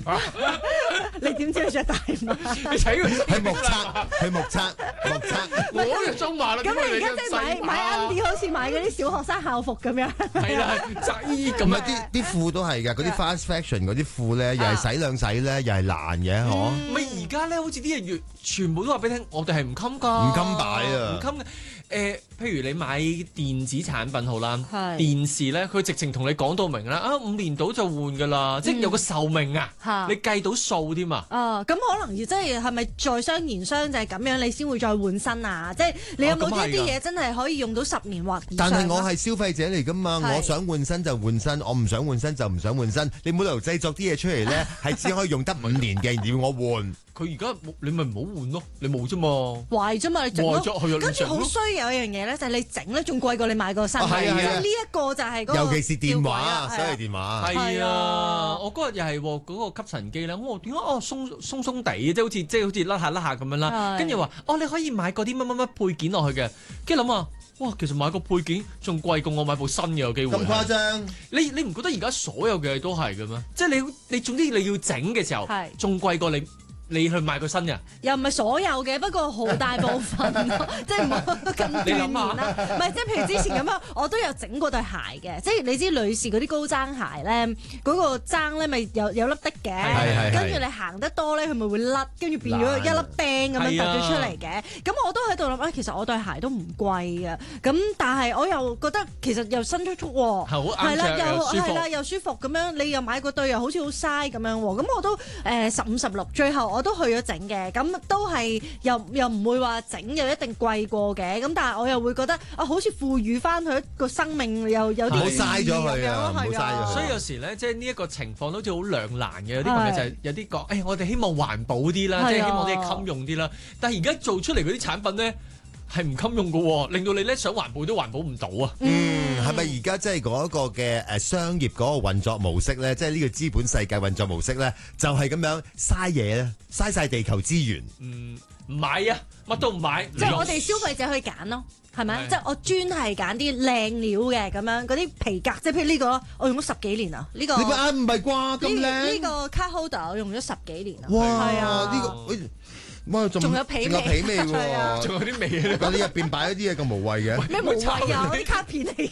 你點知佢着大碼？ 你睇佢去目測。 我就中碼啦。 咁你而家即係買 Andy 好似買嗰啲小學生校服咁樣。 係啦，窄衣咁咁啊啲褲都係㗎，嗰啲 fast fashion 嗰啲褲咧，又係洗兩洗咧，又係爛嘅，嗬。 咪而家咧，好似啲嘢全部都話俾你聽，我哋係唔襟㗎， 唔襟擺啊， 唔襟嘅。譬如你買電子產品好啦， 係電視咧，佢直情同你講到明啦，啊5年到就換㗎啦，即係有個壽命啊，你計到數添啊。 咁可能即係咪在商言商就係咁樣，你先會再換新啊？即係你有冇一啲嘢真係可以用到10年或以上？ 但係我係消費者嚟㗎嘛，我想換新就換新，我唔想換新就唔想換新。你冇理由製作啲嘢出嚟咧，係只可以用得5年嘅，要我換。 佢而家你咪唔好換咯，你冇啫嘛， 壞啫嘛，你整咯。 壞咗係啊， 跟住好衰有一樣嘢咧，就係你整咧仲貴過你買個新嘅。 係啊， 呢一個就係嗰個， 尤其是電話， 吊詭手提電話。 係啊，我嗰日又係嗰個吸塵機咧，我點解鬆鬆地，即係好似甩下咁樣啦。跟住話你可以買嗰啲乜配件落去嘅，跟住諗下，哇，其實買個配件仲貴過我買部新嘅有機會。 咁誇張？ 你唔覺得而家所有嘅都係嘅咩？即係你總之你要整嘅時候，仲貴過你去買個新嘅， 又唔係所有嘅，不過好大部分咯，即係唔好咁斷言啦。唔係，即係譬如之前咁樣，我都有整過對鞋嘅，即係你知女士嗰啲高踭鞋咧，嗰個踭咧咪有粒的嘅，跟住你行得多咧，佢咪會甩，跟住變咗一粒釘咁樣突咗出嚟嘅。咁我都喺度諗，其實我對鞋都唔貴嘅，咁但係我又覺得其實又新速喎，係啦，又舒服咁樣，你又買個對又好似好嘥咁樣喎，咁我都15、16，最後我都去咗整嘅，咁都係又唔會話整又一定貴過嘅，咁但係我又會覺得好似賦予翻佢一個生命，又有啲唔好嘥咗佢啊，唔好嘥咗佢。 所以有時咧，即係呢一個情況都好似好兩難嘅，有啲朋友就係有啲講，我哋希望環保啲啦，即係希望啲嘢襟用啲啦，但係而家做出嚟嗰啲產品咧係唔襟用嘅，令到你咧想環保都環保唔到啊。 係咪而家即係嗰一個嘅商業嗰個運作模式咧，即係呢個資本世界運作模式咧，就係咁樣嘥嘢咧，嘥晒地球資源。 唔買啊，乜都唔買。 即係我哋消費者去揀咯，係咪？即係我專係揀啲靚料嘅咁樣，嗰啲皮革，即係譬如呢個，我用咗10幾年啊，呢個。 你唔係啩咁靚？ 呢個 card holder 我用咗10幾年啊。 哇！ 係啊， 呢個仲有皮味喎， 仲有啲味啊！ 但你入邊擺一啲嘢咁無謂嘅， 咩無謂啊？啲卡片嚟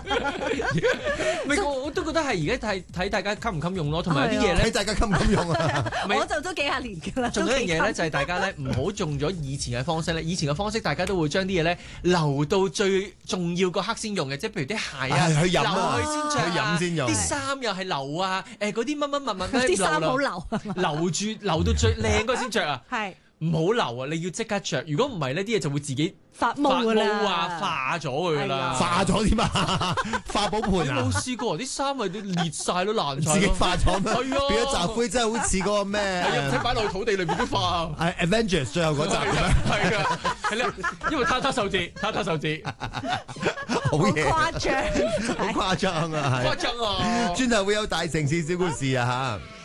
㗎。 我都覺得係而家睇大家襟唔襟用咯，同埋有啲嘢咧， 睇大家襟唔襟用啊！ 我就都幾廿年㗎啦。 仲有一樣嘢咧，就係大家咧唔好用咗以前嘅方式咧。以前嘅方式，大家都會將啲嘢咧留到最重要嗰刻先用嘅，即係譬如啲鞋啊， 去飲啊， 去飲先用。 啲衫又係留啊，嗰啲乜咧， 啲衫好留， 留到最靚嗰先着啊。 係。 唔好留啊！你要即刻着，如果唔係呢啲嘢就會自己發毛㗎啦， 化咗佢㗎啦， 化咗添啊！化寶盤啊！ 你冇試過啲衫咪裂晒都爛晒， 自己化咗咩？ 係啊， 變咗雜灰，真係好似嗰個咩？ 係啊，即係擺落去土地裏邊都化。 係 Avengers 最後嗰集嘅咩？ 係啊，係啦，因為他手指， 好嘢， 誇張， 好誇張啊！ 誇張啊！ 轉頭會有大城市小故事啊嚇。